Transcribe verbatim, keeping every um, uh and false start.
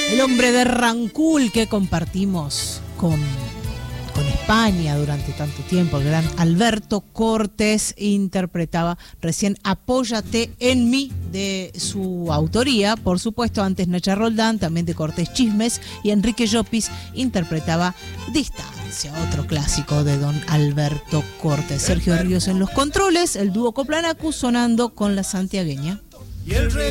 El hombre de Rancul que compartimos con, con España durante tanto tiempo, el gran Alberto Cortés, interpretaba recién Apóyate en mí, de su autoría, por supuesto. Antes Nacha Roldán, también de Cortés Chismes, y Enrique Llopis interpretaba Distancia, otro clásico de don Alberto Cortés. Sergio Ríos en los controles, el dúo Coplanacus sonando con la santiagueña.